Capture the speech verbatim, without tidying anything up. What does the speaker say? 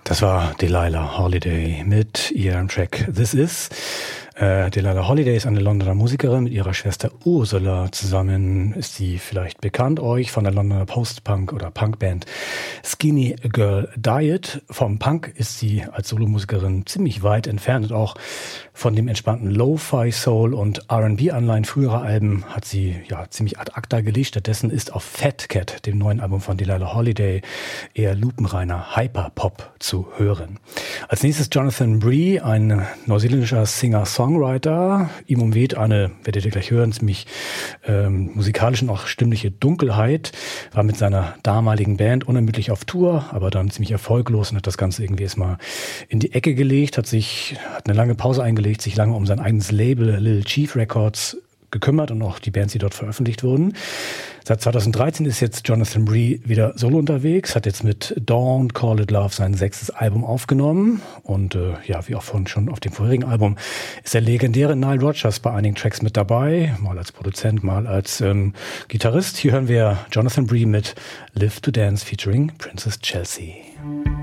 Das war Delilah Holiday mit ihrem Track This Is. Äh, Delilah Holiday ist eine Londoner Musikerin. Mit ihrer Schwester Ursula zusammen ist sie vielleicht bekannt euch von der Londoner Post-Punk- oder Punkband Skinny Girl Diet. Vom Punk ist sie als Solomusikerin ziemlich weit entfernt und auch von dem entspannten Lo-Fi Soul und R and B-Anleihen früherer Alben hat sie ja ziemlich ad acta gelegt. Stattdessen ist auf Fat Cat, dem neuen Album von Delilah Holiday, eher lupenreiner Hyperpop zu hören. Als nächstes Jonathan Bree, ein neuseeländischer Singer-Songwriter. Ihm umweht eine, werdet ihr gleich hören, ziemlich ähm, musikalisch und auch stimmliche Dunkelheit. War mit seiner damaligen Band unermüdlich auf Tour, aber dann ziemlich erfolglos und hat das Ganze irgendwie erstmal in die Ecke gelegt, hat sich, hat eine lange Pause eingelegt, sich lange um sein eigenes Label Lil Chief Records gekümmert und auch die Bands, die dort veröffentlicht wurden. Seit zweitausenddreizehn ist jetzt Jonathan Bree wieder solo unterwegs, hat jetzt mit Don't Call It Love sein sechstes Album aufgenommen und äh, ja, wie auch vorhin schon auf dem vorherigen Album ist der legendäre Nile Rodgers bei einigen Tracks mit dabei, mal als Produzent, mal als ähm, Gitarrist. Hier hören wir Jonathan Bree mit Live to Dance featuring Princess Chelsea.